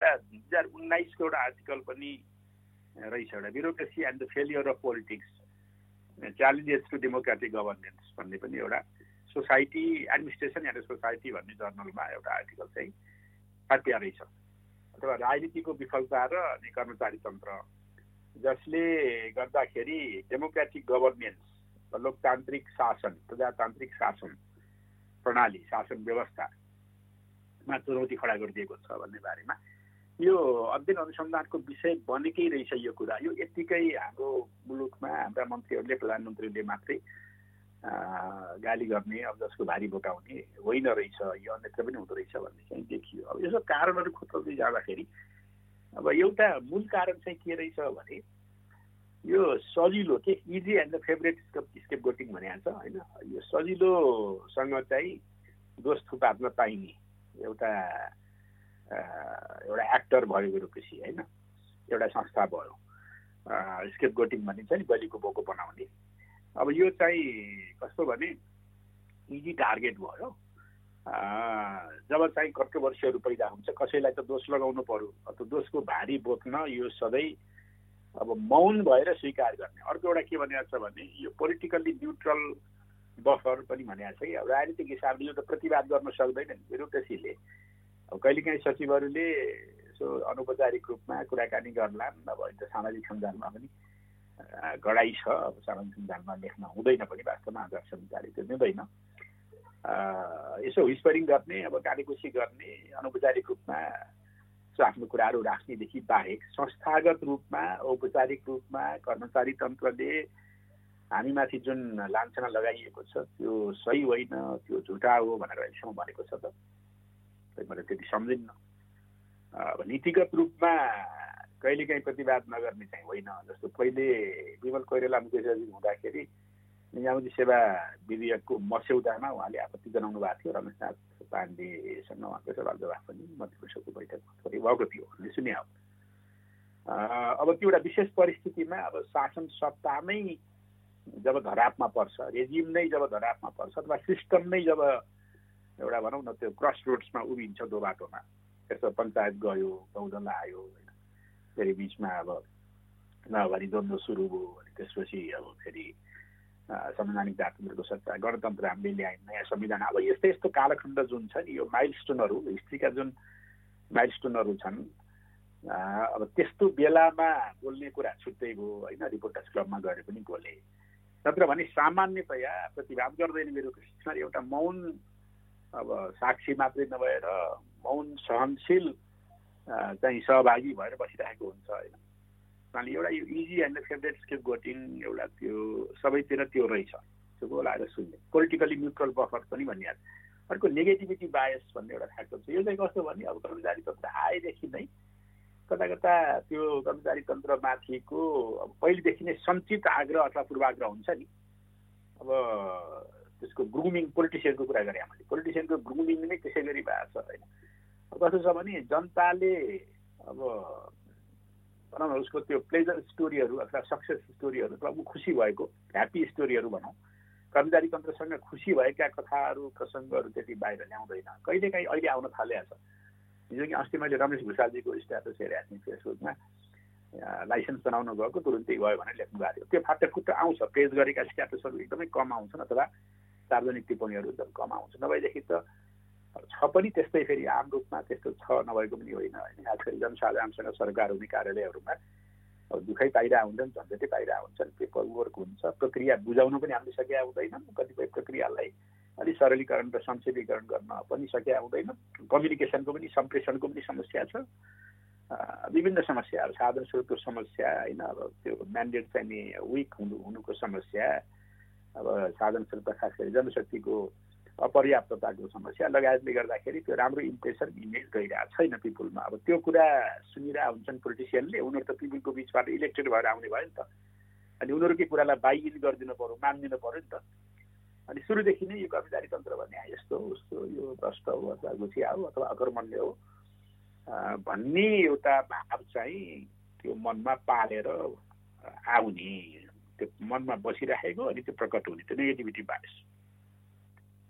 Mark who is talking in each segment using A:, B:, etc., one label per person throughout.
A: 2019 को एउटा आर्टिकल पनि रहेछ, एउटा bureaucracy and the failure of politics challenges to democratic governance भन्ने पनि एउटा सोसाइटी एडमिनिस्ट्रेसन एन्ड सोसाइटी भन्ने जर्नलमा एउटा आर्टिकल चाहिँ छापिया रहेछ। अथवा राजनीतिको विफलता र अनि कर्मचारी तन्त्र, जसले गर्दाखेरि डेमोक्रेटिक गभर्नेन्स लोकतान्त्रिक शासन, प्रजातान्त्रिक शासन प्रणाली, शासन व्यवस्थामा चुनौती खडा गरिदिएको छ भन्ने बारेमा यो अध्ययन अनुसन्धानको विषय बनेकै रहेछ। यो कुरा यो यत्तिकै हाम्रो मुलुकमा हाम्रा मन्त्रीहरूले, प्रधानमन्त्रीले मात्रै गाली गर्ने, अब जसको भारी बोकाउने होइन रहेछ, यो अन्यत्र पनि हुँदो रहेछ भन्ने चाहिँ देखियो। अब यसो कारणहरू खोज्दै जाँदाखेरि अब एउटा मूल कारण चाहिँ के रहेछ भने यो सजिलो के इजी एन्ड द फेभरेट स्केपगोटिङ भनिहाल्छ होइन। यो सजिलोसँग चाहिँ दोष थुपार्न पाइने एउटा एक्टर भयो ब्युरोक्रेसी होइन, एउटा संस्था भयो। स्केपगोटिङ भनिन्छ नि, बलिको बोको बनाउने। अब यो चाहिँ कस्तो भने इजी टार्गेट भयो। जब चाहिँ कन्ट्रोभर्सीहरू पैदा हुन्छ, कसैलाई त दोष लगाउनु पर्यो, अथवा दोषको भारी बोक्न यो सधैँ अब मौन भएर स्वीकार गर्ने। अर्को एउटा के भनेको छ भने यो पोलिटिकल्ली न्युट्रल बफर पनि भनेको छ कि अब राजनीतिक हिसाबले यो त प्रतिवाद गर्न सक्दैनन् ब्युरोक्रेसीले। अब कहिलेकाहीँ सचिवहरूले यसो अनौपचारिक रूपमा कुराकानी गर्लान्, अब अहिले त सामाजिक सञ्जालमा पनि गडाइ छ, अब सामाजिक सञ्जालमा लेख्न हुँदैन पनि, वास्तवमा आचार संहिताले त्यो दिँदैन। यसो विस्परिङ गर्ने, अब गालीगुसी गर्ने, अनौपचारिक रूपमा आफ्नो कुराहरू राख्नेदेखि बाहेक संस्थागत रूपमा औपचारिक रूपमा कर्मचारी तन्त्रले हामीमाथि जुन लान्छना लगाइएको छ त्यो सही होइन, त्यो झुटा हो भनेर अहिलेसम्म भनेको छ त मैले त्यति सम्झिन्न। अब नीतिगत रूपमा कहिलेकाहीँ प्रतिवाद नगर्ने चाहिँ होइन। जस्तो पहिले विमल कोइराला मुख्य सचिव हुँदाखेरि निजामती सेवा विधेयकको मस्यौदामा उहाँले आपत्ति जनाउनु भएको थियो। रमेशनाथ पाण्डेसँग उहाँको सवाल जवाफ पनि मन्त्री परिषदको बैठकमा भएको थियो भन्ने सुने हो। अब त्यो एउटा विशेष परिस्थितिमा अब शासन सत्तामै जब धरापमा पर्छ, रेजिम नै जब धरापमा पर्छ, अथवा सिस्टम नै जब एउटा भनौँ न त्यो क्रस रोड्समा उभिन्छ दो बाटोमा, त्यस्तो पञ्चायत गयो, बहुदल आयो होइन, फेरि बिचमा अब माओवादी द्वन्द्व सुरु भयो, अनि त्यसपछि अब फेरि संवैधानिक जातन्त्रको सत्ता, गणतन्त्र हामीले ल्यायौँ, नयाँ संविधान। अब यस्तो यस्तो कालखण्ड जुन छ नि, यो माइलस्टोनहरू, हिस्ट्रीका जुन माइलस्टोनहरू छन्, अब त्यस्तो बेलामा बोल्ने कुरा छुट्टै भयो होइन। रिपोर्टर्स क्लबमा गएर पनि बोले, नत्र भने सामान्यतया प्रतिवाद गर्दैन ब्युरोक्रेसीमा। एउटा मौन अब साक्षी मात्रै नभएर मौन सहनशील चाहिँ सहभागी भएर बसिरहेको हुन्छ होइन। उहाँले एउटा यो इजी एन्ड फेभरेट स्केपगोटिङ एउटा त्यो सबैतिर त्यो रहेछ, त्यो बोलाएर सुन्ने। पोलिटिकली न्युट्रल बफर पनि भनिहाल्छ। अर्को नेगेटिभिटी बायस भन्ने एउटा फ्याक्टर छ। यो चाहिँ कस्तो भने अब कर्मचारी तन्त्र आएदेखि नै कता कता त्यो कर्मचारी तन्त्रमाथिको अब पहिलेदेखि नै सञ्चित आग्रह अथवा पूर्वाग्रह हुन्छ नि। अब त्यसको ग्रुमिङ, पोलिटिसियनको कुरा गरेँ मैले, पोलिटिसियनको ग्रुमिङ नै त्यसै गरी भएको छ होइन। कस्तो छ भने जनताले अब भनौँ न उसको त्यो प्लेजर स्टोरीहरू अथवा सक्सेस स्टोरीहरू अथवा ऊ खुसी भएको ह्याप्पी स्टोरीहरू भनौँ, कर्मचारी तन्त्रसँग खुसी भएका कथाहरू प्रसङ्गहरू त्यति बाहिर ल्याउँदैन। कहिलेकाहीँ अहिले आउन थालेको छ। हिजो कि अस्ति मैले रमेश भूषालजीको स्ट्याटस हेरेको थिएँ फेसबुकमा, लाइसेन्स बनाउनु गएको तुरुन्तै गयो भनेर लेख्नु भएको थियो। त्यो फाटोफुट्टो आउँछ, पेज गरेका स्ट्याटसहरू एकदमै कम आउँछन् अथवा सार्वजनिक टिप्पणीहरू एकदम कम आउँछ। नभएदेखि त छ पनि त्यस्तै, फेरि आम रूपमा त्यस्तो छ नभएको पनि होइन होइन। आजकल जनसाधारणसँग सरकार हुने कार्यालयहरूमा अब दुःखै पाइरहेको हुन्छन्, झन्झटै पाइरहेको हुन्छन्, पेपर वर्क हुन्छ, प्रक्रिया बुझाउन पनि हामीले सकेका हुँदैनन्, कतिपय प्रक्रियालाई अलिक सरलीकरण र संक्षेपीकरण गर्न पनि सकेका हुँदैन, कम्युनिकेसनको पनि सम्प्रेषणको पनि समस्या छ, विभिन्न समस्याहरू, साधन स्रोतको समस्या होइन, अब त्यो म्यान्डेट चाहिँ विक हुनुको समस्या, अब साधन स्रोत खास गरी जनशक्तिको अपर्याप्तताको समस्या लगायतले गर्दाखेरि त्यो राम्रो इम्प्रेसन इमेज गइरहेको छैन पिपुलमा। अब त्यो कुरा सुनिरहेको हुन्छन् पोलिटिसियनले, उनीहरू त पिपुलको बिचबाट इलेक्टेड भएर आउने भयो नि त, अनि उनीहरूकै कुरालाई बाइ इन गरिदिनु पऱ्यो, मानिदिनु पऱ्यो नि त। अनि सुरुदेखि नै यो कर्मचारी तन्त्र भन्ने यस्तो उस्तो, यो भ्रष्ट हो अथवा गुसिया हो अथवा अकर्मण्य हो भन्ने एउटा भाव चाहिँ त्यो मनमा पालेर आउने, त्यो मनमा बसिराखेको अनि त्यो प्रकट हुने, त्यो नेगेटिभिटी बायस।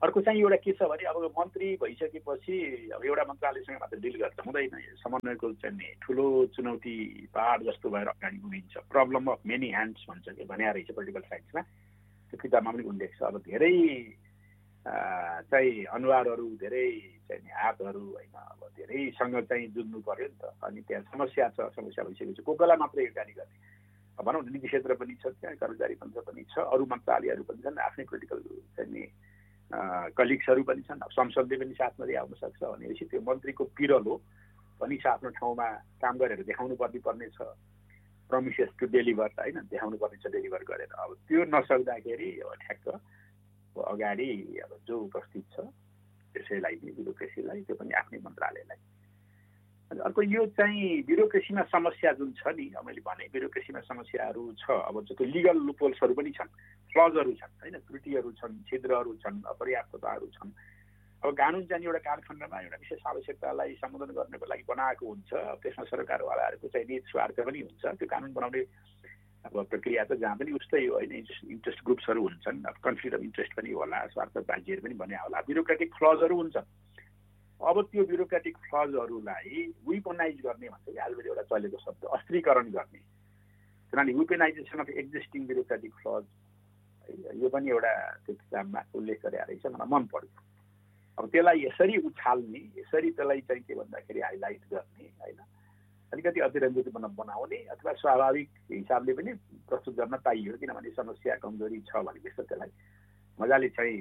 A: अर्को चाहिँ एउटा के छ भने अब मन्त्री भइसकेपछि अब एउटा मन्त्रालयसँग मात्र डिल गर्छ हुँदैन। समन्वयको चाहिँ ठुलो चुनौती पहाड जस्तो भएर अगाडि उभिन्छ। प्रब्लम अफ मेनी ह्यान्ड्स भन्छ कि भने रहेछ पोलिटिकल साइन्समा, त्यो किताबमा पनि उल्लेख छ। अब धेरै चाहिँ अनुहारहरू, धेरै चाहिँ हातहरू होइन, अब धेरैसँग चाहिँ जुझ्नु पर्यो नि त। अनि त्यहाँ समस्या छ, समस्या भइसकेपछि को कोलाई मात्रै योगदानी गर्ने भनौँ न, निजी क्षेत्र पनि छ, त्यहाँ कर्मचारी तन्त्र पनि छ, अरू मन्त्रालयहरू पनि छन्, आफ्नै पोलिटिकल चाहिँ कलिग्सहरू पनि छन्। अब संसदले पनि साथमा आउन सक्छ भनेपछि त्यो मन्त्रीको पिरलो पनि छ, आफ्नो ठाउँमा काम गरेर देखाउनु पर्ने छ। प्रमिसेस टु डेलिभर होइन, देखाउनु पर्ने छ डेलिभर गरेर। अब त्यो नसक्दाखेरि अब ठ्याक्क अगाडि अब जो उपस्थित छ त्यसैलाई ब्युरोक्रेसीलाई, त्यो पनि आफ्नै मन्त्रालयलाई। अनि अर्को यो चाहिँ ब्युरोक्रेसीमा समस्या जुन छ नि, अब मैले भने ब्युरोक्रेसीमा समस्याहरू छ। अब जस्तो लिगल लुपोल्सहरू पनि छन्, क्लजहरू छन् होइन, त्रुटिहरू छन्, छिद्रहरू छन्, अपर्याप्तताहरू छन्। अब कानुन चाहिँ एउटा कालखण्डमा एउटा विशेष आवश्यकतालाई सम्बोधन गर्नको लागि बनाएको हुन्छ। त्यसमा सरकारवालाहरूको चाहिँ निज स्वार्थ पनि हुन्छ। त्यो कानुन बनाउने अब प्रक्रिया त जहाँ पनि उस्तै हो होइन, इन्ट्रेस्ट ग्रुप्सहरू हुन्छन्, अब कन्फ्लिक्ट अफ इन्ट्रेस्ट पनि होला, स्वार्थ बाजीहरू पनि भन्ने होला, ब्युरोक्रेटिक फ्लजहरू हुन्छ। अब त्यो ब्युरोक्रेटिक फ्लजहरूलाई विपनाइज गर्ने भन्छ कि आजभोलि एउटा चलेको शब्द, अस्त्रीकरण गर्ने। किनभने विपनाइजेसन अफ एक्जिस्टिङ ब्युरोक्रेटिक फ्लज, यो पनि एउटा त्यो किताबमा उल्लेख गरेर रहेछ, मलाई मन पर्यो। अब त्यसलाई यसरी उछाल्ने, यसरी त्यसलाई चाहिँ के भन्दाखेरि हाइलाइट गर्ने होइन, अलिकति अतिरञ्जित बनाउने अथवा स्वाभाविक हिसाबले पनि प्रस्तुत गर्न पाइयो। किनभने समस्या कमजोरी छ भनेपछि त्यसलाई मजाले चाहिँ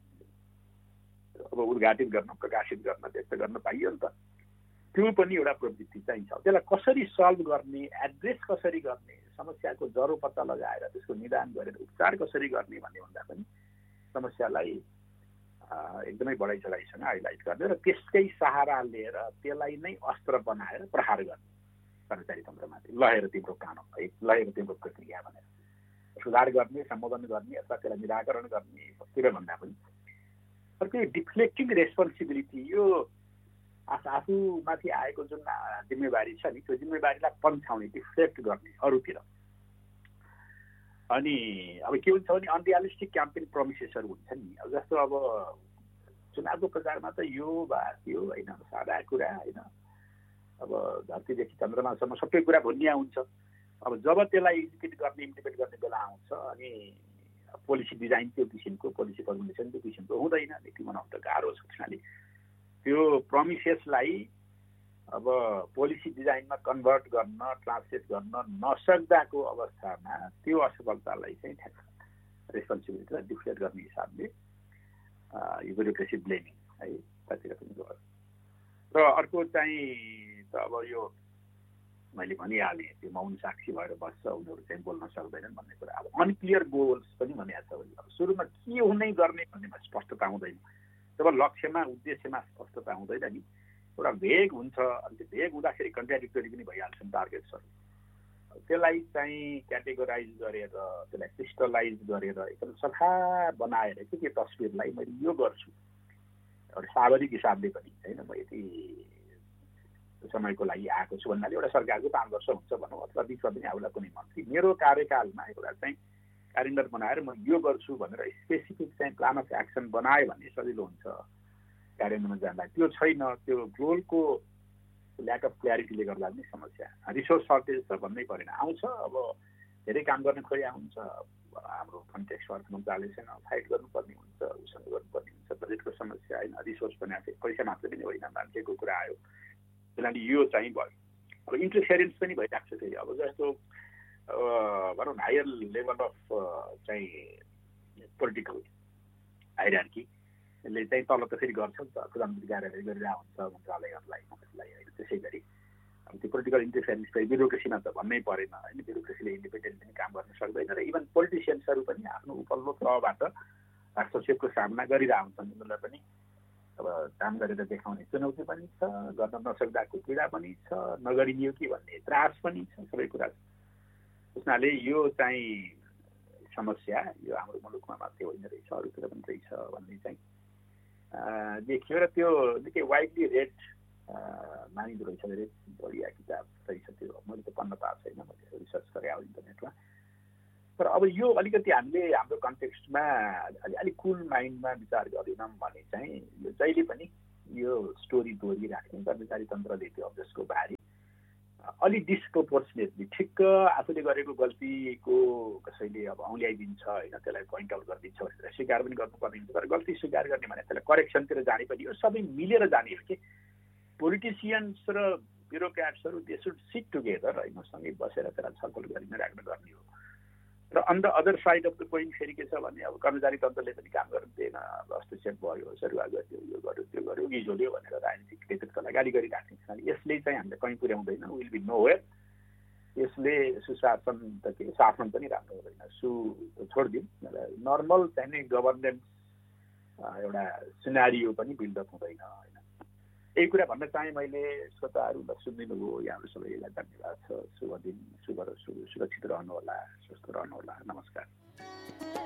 A: अब उद्घाटित गर्न, प्रकाशित गर्न, व्यक्त गर्न पाइयो नि त। त्यो पनि एउटा प्रवृत्ति चाहिन्छ। त्यसलाई कसरी सल्भ गर्ने, एड्रेस कसरी गर्ने, समस्याको जरो पत्ता लगाएर त्यसको निदान गरेर उपचार कसरी गर्ने भन्ने भन्दा पनि समस्यालाई एकदमै बढाइ चढाइसँग हाइलाइट गर्ने र त्यसकै सहारा लिएर त्यसलाई नै अस्त्र बनाएर प्रहार गर्ने कर्मचारी तन्त्रमाथि। ल हेर तिम्रो कानुन है, ल हेर तिम्रो प्रक्रिया भनेर सुधार गर्ने, सम्बोधन गर्ने अथवा त्यसलाई निराकरण गर्ने तिर भन्दा पनि अर्को डिफ्लेक्टिङ रेस्पोन्सिबिलिटी, यो आफूमाथि आएको जुन जिम्मेवारी छ नि, त्यो जिम्मेवारीलाई पन्छाउने, डिफ्लेक्ट गर्ने अरूतिर। अनि अब के हुन्छ भने अनरियलिस्टिक क्याम्पेन प्रमिसेसहरू हुन्छन् नि। अब जस्तो अब चुनावको प्रचारमा त यो त्यो होइन, सादा कुरा होइन, अब धरतीदेखि चन्द्रमासम्म सबै कुरा भनिया हुन्छ। अब जब त्यसलाई एक्जिक्युट गर्ने, इम्प्लिमेन्ट गर्ने बेला आउँछ अनि पोलिसी डिजाइन त्यो किसिमको, पोलिसी फर्मुलेसन त्यो किसिमको हुँदैन, नीति बनाउनु त गाह्रो छ। त्यसैले त्यो प्रमिसेसलाई अब पोलिसी डिजाइनमा कन्भर्ट गर्न, ट्रान्सलेट गर्न नसक्दाको अवस्थामा त्यो असफलतालाई चाहिँ रेस्पोन्सिबिलिटीलाई डिफ्लेक्ट गर्ने हिसाबले यो ब्युरोक्रेसी ब्लेमिङ है कतितिर पनि गयो। र अर्को चाहिँ त अब यो मैले भनिहालेँ, त्यो मौन साक्षी भएर बस्छ, उनीहरू चाहिँ बोल्न सक्दैनन् भन्ने कुरा। अब अनक्लियर गोल्स पनि भनिएको छ। अब सुरुमा के हुनै गर्ने भन्नेमा स्पष्टता हुँदैन। जब लक्ष्यमा, उद्देश्यमा स्पष्टता हुँदैन नि, एउटा भेग हुन्छ। अनि त्यो भेग हुँदाखेरि कन्ट्राडिक्टरी पनि भइहाल्छन् टार्गेट्सहरू। त्यसलाई चाहिँ क्याटेगोराइज गरेर, त्यसलाई क्रिस्टलाइज गरेर एकदम सफा बनाएर के तस्विरलाई मैले यो गर्छु एउटा सावधिक हिसाबले पनि होइन, म यति समयको लागि आएको छु भन्नाले एउटा सरकारको 5 वर्ष हुन्छ भनौँ, अथवा 20 वर्ष पनि आउला कुनै मन्त्री, मेरो कार्यकालमा एउटा चाहिँ क्यालेन्डर बनाएर म यो गर्छु भनेर स्पेसिफिक चाहिँ प्लान अफ एक्सन बनायो भने सजिलो हुन्छ कार्यान्वयनमा जानलाई। त्यो छैन, त्यो गोलको ल्याक अफ क्ल्यारिटीले गर्दा पनि समस्या। रिसोर्स सर्टेज त भन्नै परेन, आउँछ। अब धेरै काम गर्ने खोया हुन्छ, हाम्रो कन्टेक्स्ट अर्थ मन्त्रालयसँग फाइट गर्नुपर्ने हुन्छ, उसँग गर्नुपर्ने हुन्छ, बजेटको समस्या होइन, रिसोर्स पनि आएको, पैसा मात्र पनि होइन, मान्छेको कुरा आयो। त्यसैले यो चाहिँ भयो। अब इन्टरफेरेन्स पनि भइरहेको छ। फेरि अब जस्तो भनौँ न हायर लेभल अफ चाहिँ पोलिटिकल हायरार्कीले चाहिँ तल त फेरि गर्छ नि त, प्रधानमन्त्री कार्यालय गरिरहेको हुन्छ, मन्त्रालयहरूलाई होइन। त्यसै गरी अब त्यो पोलिटिकल इन्टरफेरेन्स चाहिँ ब्युरोक्रेसीमा त भन्नै परेन होइन, ब्युरोक्रेसीले इन्डिपेन्डेन्ट पनि काम गर्न सक्दैन। र इभन पोलिटिसियन्सहरू पनि आफ्नो उपल्लो तहबाट हस्तक्षेपको सामना गरिरहेको हुन्छन्। उनीहरूलाई पनि अब काम गरेर देखाउने चुनौती पनि छ, गर्न नसक्दाको पीडा पनि छ, नगरिदियो कि भन्ने त्रास पनि छ, सबै कुरा छ। त्यसैले यो चाहिँ समस्या यो हाम्रो मुलुकमा मात्रै होइन रहेछ, अरूतिर पनि रहेछ भन्ने चाहिँ देखियो। र त्यो निकै वाइडली रेड मानिँदो रहेछ, धेरै बढिया किताब रहेछ त्यो। मैले त पढ्न पाएको छैन, मैले रिसर्च गरेँ अब इन्टरनेटमा। तर अब यो अलिकति हामीले हाम्रो कन्टेक्स्टमा अलिक कुल माइन्डमा विचार गरेनौँ भने चाहिँ यो जहिले पनि यो स्टोरी दोहोरिराख्ने कर्मचारी तन्त्रले त्यो अभ्यासको भारी अलि डिस्प्रोपोर्सनेटली ठिक्क आफूले गरेको गल्तीको कसैले अब औँल्याइदिन्छ होइन, त्यसलाई पोइन्ट आउट गरिदिन्छ भनेर स्वीकार पनि गर्नुपर्ने हुन्छ। तर गल्ती स्वीकार गर्ने भने त्यसलाई करेक्सनतिर जाने पनि यो सबै मिलेर जाने हो कि पोलिटिसियन्स र ब्युरोक्राट्सहरू दे सुड सिट टुगेदर होइन, सँगै बसेर त्यसलाई छलफल गर्ने हो। र on the other side of the coin फेरि के छ भने अब कर्मचारी तन्त्रले पनि काम गर्नु दिएन, हस्तक्षेप भयो, सरुवा गर्यो, यो गर्यो त्यो गर्यो, गिजोल्यो भनेर राजनीतिक नेतृत्वलाई गाली गरिराख्ने छ। यसले चाहिँ हामीले कहीँ पुर्याउँदैन, विल बी नो वेयर। यसले सुशासन त के शासन पनि राम्रो हुँदैन, छोडिदिउँ। नर्मल चाहिने गभर्नेन्स एउटा सिनारियो पनि बिल्डअप हुँदैन होइन। यही कुरा भन्न चाहेँ मैले। श्रोताहरूलाई सुनिदिनु भयो, यहाँहरू सबैलाई धन्यवाद छ। शुभ दिन, सुरक्षित रहनुहोला, स्वस्थ रहनुहोला। नमस्कार।